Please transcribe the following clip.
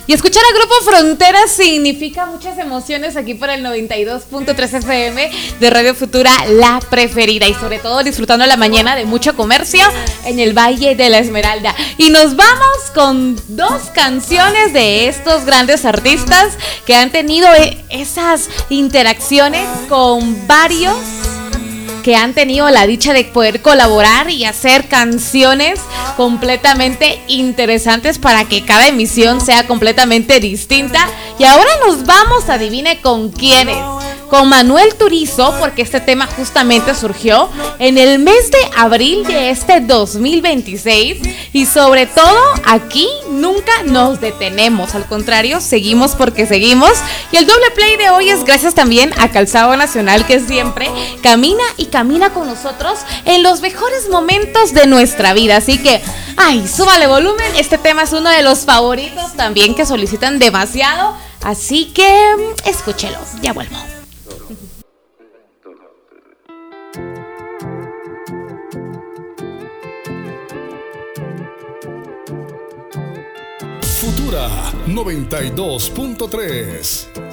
Y escuchar a Grupo Frontera significa muchas emociones aquí por el 92.3 FM de Radio Futura, la preferida. Y sobre todo disfrutando la mañana de mucho comercio en el Valle de la Esmeralda. Y nos vamos con dos canciones de estos grandes artistas que han tenido esas interacciones con varios que han tenido la dicha de poder colaborar y hacer canciones completamente interesantes para que cada emisión sea completamente distinta. Y ahora nos vamos, adivine con quiénes. Con Manuel Turizo, porque este tema justamente surgió en el mes de abril de este 2026. Y sobre todo, aquí nunca nos detenemos. Al contrario, seguimos porque seguimos. Y el doble play de hoy es gracias también a Calzado Nacional, que siempre camina y camina con nosotros en los mejores momentos de nuestra vida. Así que, ay, súbale volumen. Este tema es uno de los favoritos también que solicitan demasiado. Así que, escúchelo. Ya vuelvo. Futura 92.3.